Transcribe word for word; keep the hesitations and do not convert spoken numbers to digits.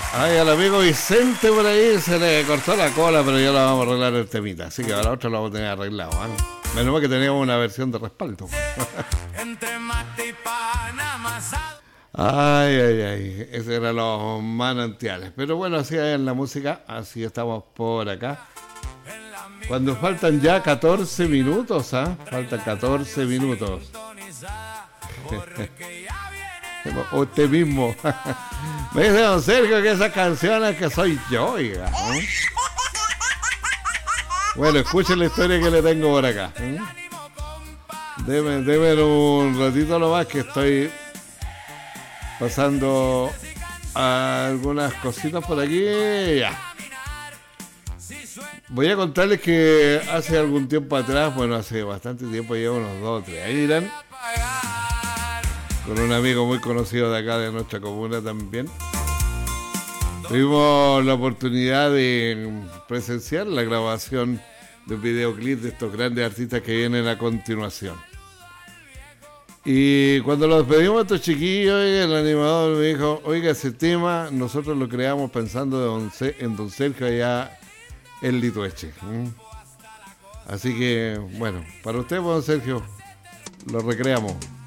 Ay, al amigo Vicente por ahí se le cortó la cola, pero ya lo vamos a arreglar el temita. Así que ahora otro lo vamos a tener arreglado, ¿eh? Menos mal que teníamos una versión de respaldo. Ay, ay, ay. Esos eran los manantiales. Pero bueno, así es la música. Así estamos por acá. Cuando faltan ya catorce minutos, ¿ah? ¿eh? Faltan catorce minutos. Usted mismo. Me dice don Sergio que esas canciones que soy yo, oiga, ¿eh? Bueno, escuchen la historia que le tengo por acá, ¿eh? Deme, deme un ratito nomás que estoy pasando algunas cositas por aquí. Ya. Voy a contarles que hace algún tiempo atrás, bueno, hace bastante tiempo, llevo unos dos o tres años, irán, con un amigo muy conocido de acá de nuestra comuna también. Tuvimos la oportunidad de presenciar la grabación de un videoclip de estos grandes artistas que vienen a continuación. Y cuando los pedimos a estos chiquillos, el animador me dijo, oiga, ese tema nosotros lo creamos pensando de don C- en don Sergio allá en Litueche. ¿Mm? Así que, bueno, para usted, don Sergio, lo recreamos.